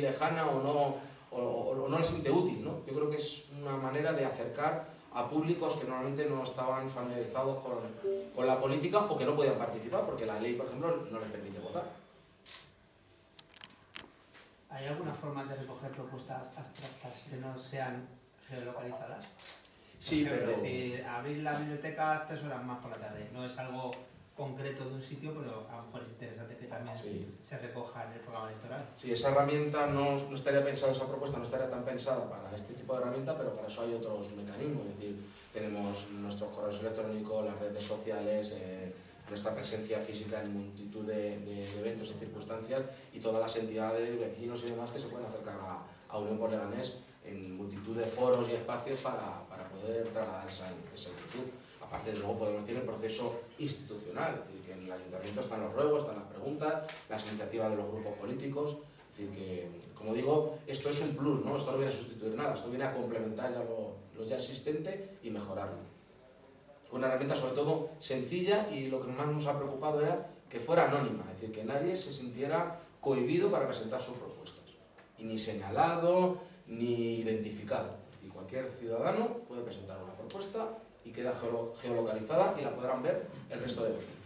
lejana o no la siente útil, ¿no? Yo creo que es una manera de acercar a públicos que normalmente no estaban familiarizados con la política o que no podían participar porque la ley, por ejemplo, no les permite votar. ¿Hay alguna forma de recoger propuestas abstractas que no sean geolocalizadas? Sí, pero... Es decir, abrir las bibliotecas 3 horas más por la tarde. No es algo concreto de un sitio, pero a lo mejor es interesante que también se recoja en el programa electoral. Sí, esa herramienta no estaría pensada, esa propuesta no estaría tan pensada para este tipo de herramienta, pero para eso hay otros mecanismos. Es decir, tenemos nuestros correos electrónicos, las redes sociales, nuestra presencia física en multitud de eventos y circunstancias y todas las entidades, vecinos y demás que se pueden acercar a Unión por Leganés en multitud de foros y espacios para poder trasladar esa inquietud. Aparte, de luego, podemos decir el proceso institucional, es decir, que en el ayuntamiento están los ruegos, están las preguntas, las iniciativas de los grupos políticos. Es decir, que, como digo, esto es un plus, ¿no? Esto no viene a sustituir nada, esto viene a complementar ya lo ya existente y mejorarlo. Fue una herramienta, sobre todo, sencilla y lo que más nos ha preocupado era que fuera anónima, es decir, que nadie se sintiera cohibido para presentar sus propuestas, y ni señalado, ni identificado. Es decir, cualquier ciudadano puede presentar una propuesta y queda geolocalizada y la podrán ver el resto de vecinos.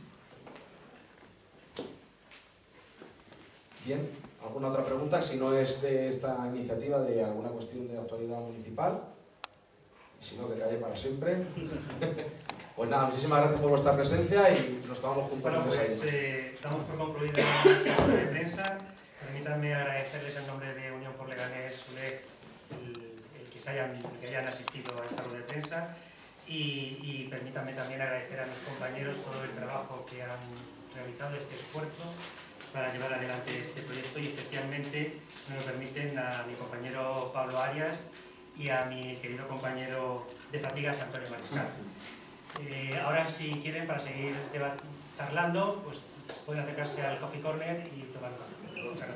Bien, ¿alguna otra pregunta? Si no es de esta iniciativa, de alguna cuestión de actualidad municipal, y si no, que calle para siempre. Pues nada, muchísimas gracias por vuestra presencia y nos tomamos juntos. Bueno, pues damos por concluida la sesión de prensa. Permítanme agradecerles en nombre de Unión por Leganés, ULEG, el que hayan asistido a esta rueda de prensa. Y permítanme también agradecer a mis compañeros todo el trabajo que han realizado, este esfuerzo para llevar adelante este proyecto y especialmente, si me lo permiten, a mi compañero Pablo Arias y a mi querido compañero de fatigas, Antonio Mariscal. Ahora, si quieren, para seguir charlando, pues pueden acercarse al Coffee Corner y tomar un café. Muchas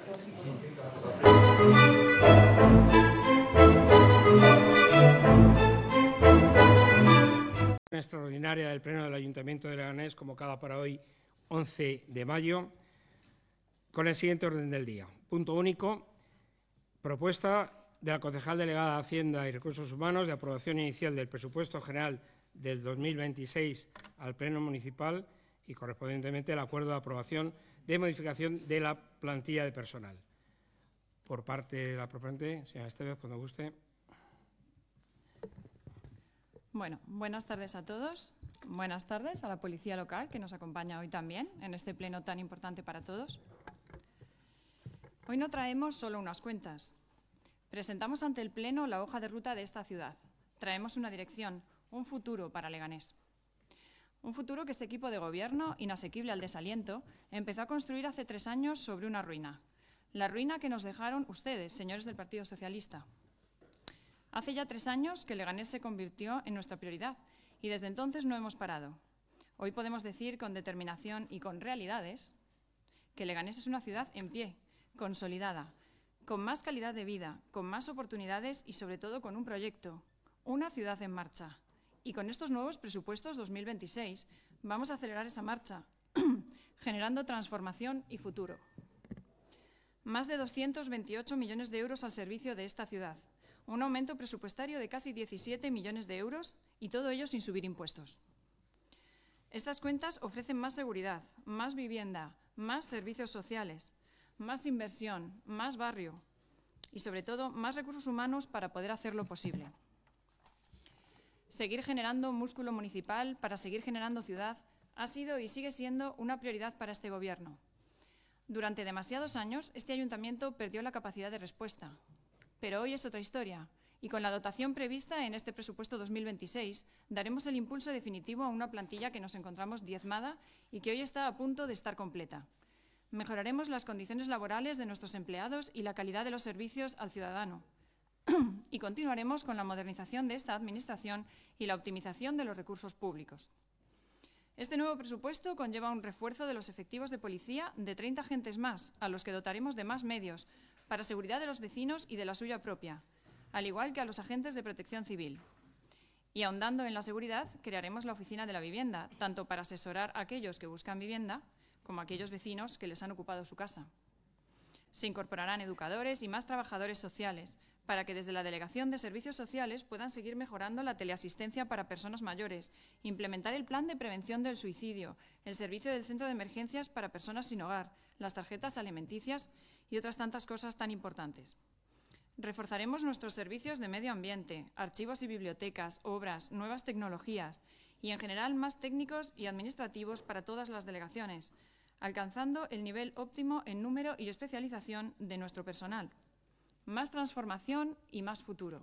gracias. Extraordinaria del Pleno del Ayuntamiento de Leganés, convocada para hoy, 11 de mayo, con el siguiente orden del día. Punto único, propuesta de la concejal delegada de Hacienda y Recursos Humanos de aprobación inicial del presupuesto general del 2026 al Pleno Municipal y, correspondientemente, el acuerdo de aprobación de modificación de la plantilla de personal. Por parte de la proponente, señora Estevez, cuando guste. Bueno, buenas tardes a todos. Buenas tardes a la Policía Local, que nos acompaña hoy también en este pleno tan importante para todos. Hoy no traemos solo unas cuentas. Presentamos ante el Pleno la hoja de ruta de esta ciudad. Traemos una dirección, un futuro para Leganés. Un futuro que este equipo de gobierno, inasequible al desaliento, empezó a construir hace 3 años sobre una ruina. La ruina que nos dejaron ustedes, señores del Partido Socialista. Hace ya 3 años que Leganés se convirtió en nuestra prioridad y desde entonces no hemos parado. Hoy podemos decir con determinación y con realidades que Leganés es una ciudad en pie, consolidada, con más calidad de vida, con más oportunidades y sobre todo con un proyecto, una ciudad en marcha. Y con estos nuevos presupuestos 2026 vamos a acelerar esa marcha, generando transformación y futuro. Más de 228 millones de euros al servicio de esta ciudad. Un aumento presupuestario de casi 17 millones de euros y todo ello sin subir impuestos. Estas cuentas ofrecen más seguridad, más vivienda, más servicios sociales, más inversión, más barrio y, sobre todo, más recursos humanos para poder hacerlo posible. Seguir generando músculo municipal para seguir generando ciudad ha sido y sigue siendo una prioridad para este Gobierno. Durante demasiados años, este ayuntamiento perdió la capacidad de respuesta. Pero hoy es otra historia y con la dotación prevista en este presupuesto 2026 daremos el impulso definitivo a una plantilla que nos encontramos diezmada y que hoy está a punto de estar completa. Mejoraremos las condiciones laborales de nuestros empleados y la calidad de los servicios al ciudadano. Y continuaremos con la modernización de esta administración y la optimización de los recursos públicos. Este nuevo presupuesto conlleva un refuerzo de los efectivos de policía de 30 agentes más, a los que dotaremos de más medios, para seguridad de los vecinos y de la suya propia, al igual que a los agentes de protección civil. Y ahondando en la seguridad, crearemos la Oficina de la Vivienda, tanto para asesorar a aquellos que buscan vivienda como a aquellos vecinos que les han ocupado su casa. Se incorporarán educadores y más trabajadores sociales, para que desde la Delegación de Servicios Sociales puedan seguir mejorando la teleasistencia para personas mayores, implementar el plan de prevención del suicidio, el servicio del centro de emergencias para personas sin hogar, las tarjetas alimenticias y otras tantas cosas tan importantes. Reforzaremos nuestros servicios de medio ambiente, archivos y bibliotecas, obras, nuevas tecnologías y, en general, más técnicos y administrativos para todas las delegaciones, alcanzando el nivel óptimo en número y especialización de nuestro personal. Más transformación y más futuro.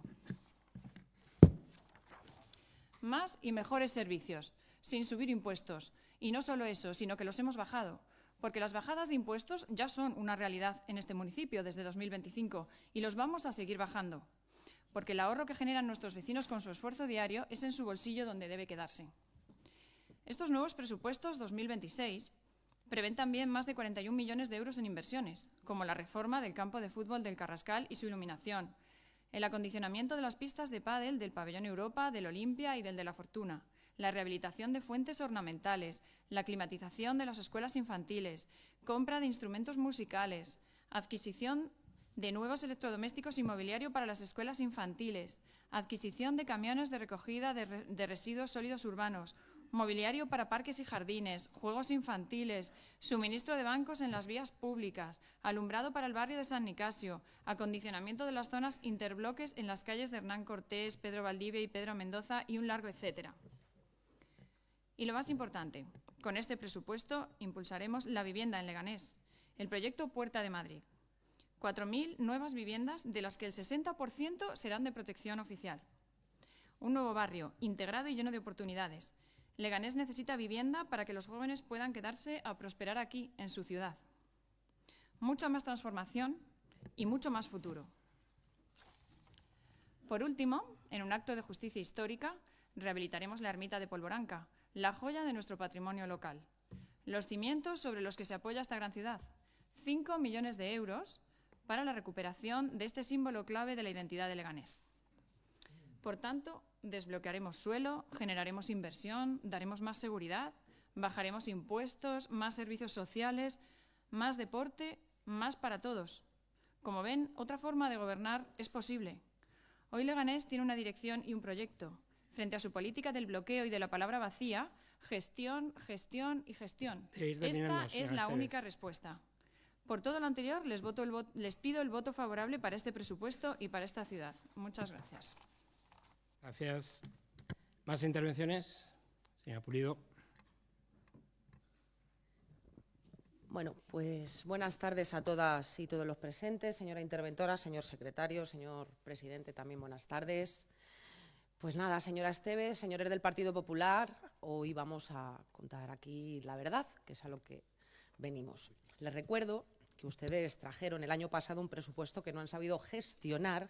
Más y mejores servicios, sin subir impuestos. Y no solo eso, sino que los hemos bajado, porque las bajadas de impuestos ya son una realidad en este municipio desde 2025 y los vamos a seguir bajando, porque el ahorro que generan nuestros vecinos con su esfuerzo diario es en su bolsillo donde debe quedarse. Estos nuevos presupuestos 2026 prevén también más de 41 millones de euros en inversiones, como la reforma del campo de fútbol del Carrascal y su iluminación, el acondicionamiento de las pistas de pádel del Pabellón Europa, del Olimpia y del de la Fortuna, la rehabilitación de fuentes ornamentales, la climatización de las escuelas infantiles, compra de instrumentos musicales, adquisición de nuevos electrodomésticos y mobiliario para las escuelas infantiles, adquisición de camiones de recogida de residuos sólidos urbanos, mobiliario para parques y jardines, juegos infantiles, suministro de bancos en las vías públicas, alumbrado para el barrio de San Nicasio, acondicionamiento de las zonas interbloques en las calles de Hernán Cortés, Pedro Valdivia y Pedro Mendoza y un largo etcétera. Y lo más importante, con este presupuesto impulsaremos la vivienda en Leganés, el proyecto Puerta de Madrid. 4.000 nuevas viviendas, de las que el 60% serán de protección oficial. Un nuevo barrio integrado y lleno de oportunidades. Leganés necesita vivienda para que los jóvenes puedan quedarse a prosperar aquí, en su ciudad. Mucha más transformación y mucho más futuro. Por último, en un acto de justicia histórica, rehabilitaremos la ermita de Polvoranca, la joya de nuestro patrimonio local. Los cimientos sobre los que se apoya esta gran ciudad. 5 millones de euros para la recuperación de este símbolo clave de la identidad de Leganés. Por tanto, desbloquearemos suelo, generaremos inversión, daremos más seguridad, bajaremos impuestos, más servicios sociales, más deporte, más para todos. Como ven, otra forma de gobernar es posible. Hoy Leganés tiene una dirección y un proyecto. Frente a su política del bloqueo y de la palabra vacía, gestión, gestión y gestión. Esta es la única respuesta. Por todo lo anterior, les pido el voto favorable para este presupuesto y para esta ciudad. Muchas gracias. Gracias. ¿Más intervenciones? Señora Pulido. Bueno, pues buenas tardes a todas y todos los presentes. Señora interventora, señor secretario, señor presidente, también buenas tardes. Pues nada, señora Estévez, señores del Partido Popular, hoy vamos a contar aquí la verdad, que es a lo que venimos. Les recuerdo que ustedes trajeron el año pasado un presupuesto que no han sabido gestionar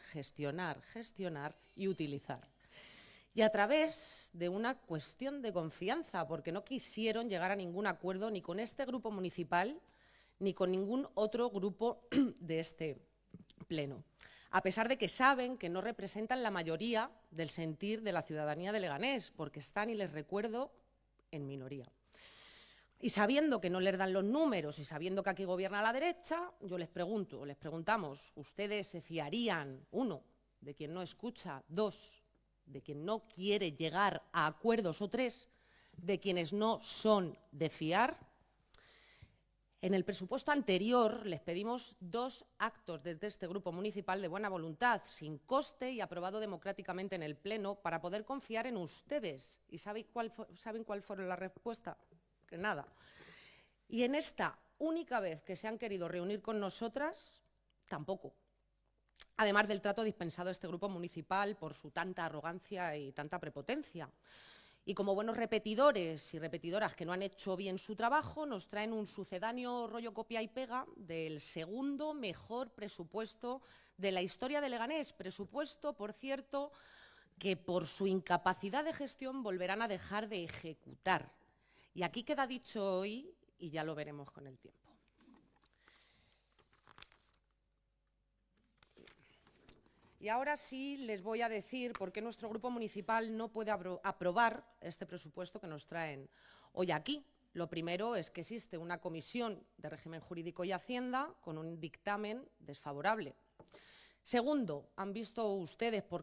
y utilizar. Y a través de una cuestión de confianza, porque no quisieron llegar a ningún acuerdo ni con este grupo municipal ni con ningún otro grupo de este pleno. A pesar de que saben que no representan la mayoría del sentir de la ciudadanía de Leganés, porque están, y les recuerdo, en minoría. Y sabiendo que no les dan los números y sabiendo que aquí gobierna la derecha, yo les preguntamos, ¿ustedes se fiarían, uno, de quien no escucha, dos, de quien no quiere llegar a acuerdos, o tres, de quienes no son de fiar? En el presupuesto anterior les pedimos 2 actos desde este grupo municipal de buena voluntad, sin coste y aprobado democráticamente en el Pleno, para poder confiar en ustedes. ¿Y saben cuál fue la respuesta? Que nada. Y en esta única vez que se han querido reunir con nosotras, tampoco. Además del trato dispensado a este grupo municipal por su tanta arrogancia y tanta prepotencia. Y como buenos repetidores y repetidoras que no han hecho bien su trabajo, nos traen un sucedáneo rollo copia y pega del segundo mejor presupuesto de la historia de Leganés. Presupuesto, por cierto, que por su incapacidad de gestión volverán a dejar de ejecutar. Y aquí queda dicho hoy, y ya lo veremos con el tiempo. Y ahora sí les voy a decir por qué nuestro grupo municipal no puede aprobar este presupuesto que nos traen hoy aquí. Lo primero es que existe una comisión de régimen jurídico y Hacienda con un dictamen desfavorable. Segundo, han visto ustedes por